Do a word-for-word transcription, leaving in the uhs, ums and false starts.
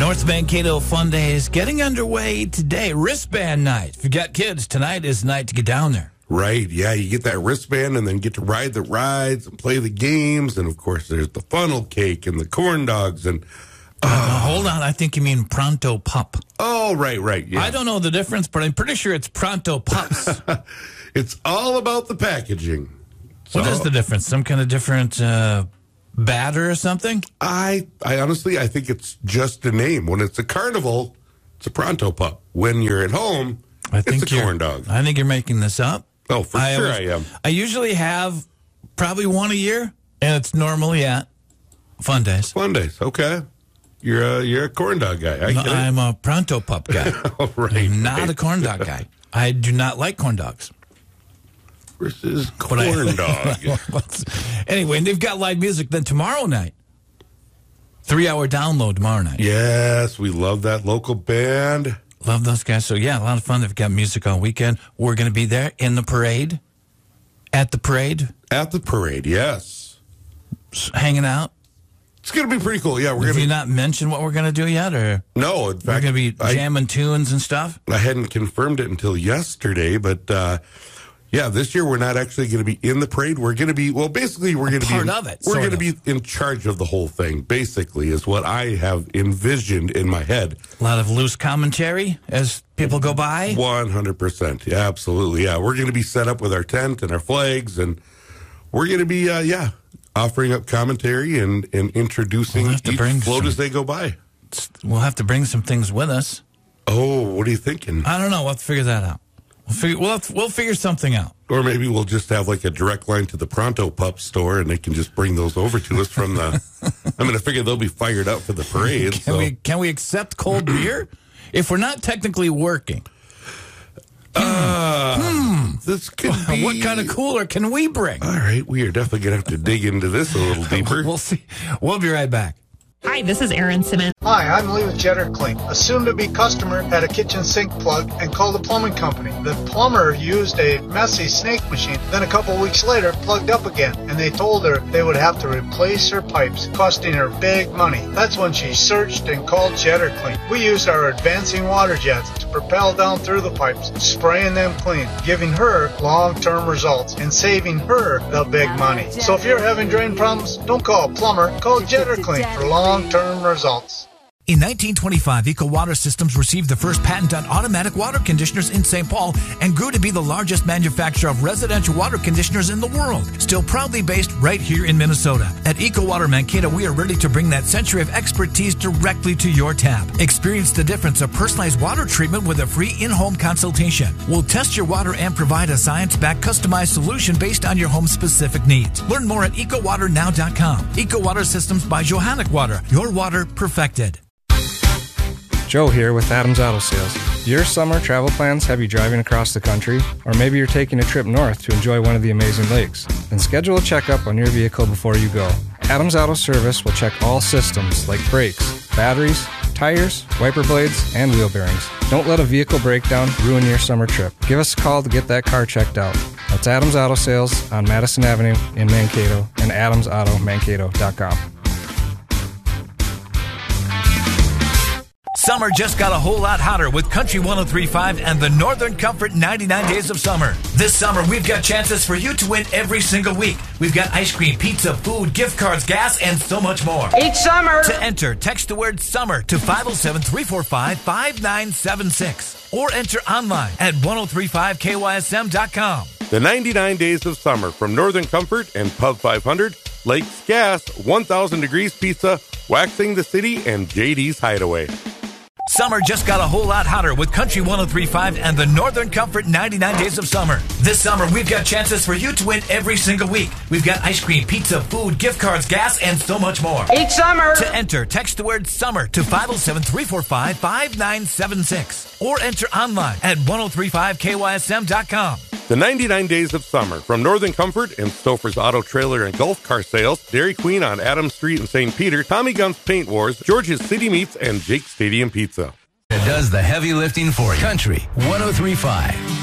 North Mankato Fun Days getting underway today. Wristband night. If you got kids, tonight is the night to get down there. Right, yeah, you get that wristband and then get to ride the rides and play the games. And, of course, there's the funnel cake and the corn dogs. And uh, uh, Hold on, I think you mean Pronto Pup. Oh, right, right, yeah. I don't know the difference, but I'm pretty sure it's Pronto Pups. It's all about the packaging. What so, is the difference? Some kind of different uh, batter or something? I, I honestly, I think it's just a name. When it's a carnival, it's a Pronto Pup. When you're at home, I think it's a corn dog. I think you're making this up. Oh, for I sure always, I am. I usually have probably one a year, and it's normally at Fun Days. Fun Days, okay. You're a, you're a corn dog guy. I no, get it. I'm a Pronto Pup guy. oh, right, I'm not right. a corn dog guy. I do not like corn dogs. Versus corn I, dog. Anyway, and they've got live music then tomorrow night. Three-hour download tomorrow night. Yes, we love that local band. Love those guys. So, yeah, a lot of fun. They've got music all weekend. We're going to be there in the parade, at the parade. At the parade, yes. Hanging out. It's going to be pretty cool. Yeah, we're going to. Have you not mentioned what we're going to do yet? Or No, in fact. We're going to be jamming I, tunes and stuff? I hadn't confirmed it until yesterday, but uh, yeah, this year we're not actually going to be in the parade. We're going to be, well, basically, we're going to be. Part in, of it. We're going to of. be in charge of the whole thing, basically, is what I have envisioned in my head. A lot of loose commentary as people go by? one hundred percent. Yeah, absolutely. Yeah, we're going to be set up with our tent and our flags, and we're going to be, uh, yeah, offering up commentary and, and introducing we'll each float some, as they go by. We'll have to bring some things with us. Oh, what are you thinking? I don't know. We'll have to figure that out. We'll figure, we'll, have to, we'll figure something out. Or maybe we'll just have like a direct line to the Pronto Pup store, and they can just bring those over to us from the. I mean, I figure they'll be fired up for the parade. Can so. we can we accept cold beer if we're not technically working? Uh, hmm. This could be. What kind of cooler can we bring? All right, we are definitely gonna have to dig into this a little deeper. We'll see. We'll be right back. Hi, this is Erin Simmons. Hi, I'm Lee with Jetter Clean. A soon-to-be customer had a kitchen sink plug and called the plumbing company. The plumber used a messy snake machine, then a couple weeks later plugged up again, and they told her they would have to replace her pipes, costing her big money. That's when she searched and called Jetter Clean. We used our advancing water jets to propel down through the pipes, spraying them clean, giving her long-term results and saving her the big money. So if you're having drain problems, don't call a plumber, call Jetter Clean for long-term results. In nineteen twenty-five, Eco Water Systems received the first patent on automatic water conditioners in Saint Paul and grew to be the largest manufacturer of residential water conditioners in the world, still proudly based right here in Minnesota. At Eco Water Mankato, we are ready to bring that century of expertise directly to your tap. Experience the difference of personalized water treatment with a free in-home consultation. We'll test your water and provide a science-backed customized solution based on your home's specific needs. Learn more at eco water now dot com. Eco Water Systems by Johannic Water. Your water perfected. Joe here with Adams Auto Sales. Do your summer travel plans have you driving across the country? Or maybe you're taking a trip north to enjoy one of the amazing lakes? Then schedule a checkup on your vehicle before you go. Adams Auto Service will check all systems like brakes, batteries, tires, wiper blades, and wheel bearings. Don't let a vehicle breakdown ruin your summer trip. Give us a call to get that car checked out. That's Adams Auto Sales on Madison Avenue in Mankato and adams auto mankato dot com. Summer just got a whole lot hotter with Country one oh three point five and the Northern Comfort ninety-nine Days of Summer. This summer, we've got chances for you to win every single week. We've got ice cream, pizza, food, gift cards, gas, and so much more. Each summer! To enter, text the word SUMMER to five oh seven, three four five, five nine seven six or enter online at ten thirty-five K Y S M dot com. The ninety-nine Days of Summer from Northern Comfort and Pub five hundred, Lakes Gas, one thousand Degrees Pizza, Waxing the City, and J D's Hideaway. Summer just got a whole lot hotter with Country one oh three point five and the Northern Comfort ninety-nine Days of Summer. This summer, we've got chances for you to win every single week. We've got ice cream, pizza, food, gift cards, gas, and so much more. Each summer! To enter, text the word SUMMER to five oh seven, three four five, five nine seven six or enter online at ten thirty-five K Y S M dot com. The ninety-nine Days of Summer from Northern Comfort and Stouffer's Auto Trailer and Golf Car Sales, Dairy Queen on Adams Street in Saint Peter, Tommy Gunn's Paint Wars, George's City Meats, and Jake's Stadium Pizza. It does the heavy lifting for Country one oh three point five.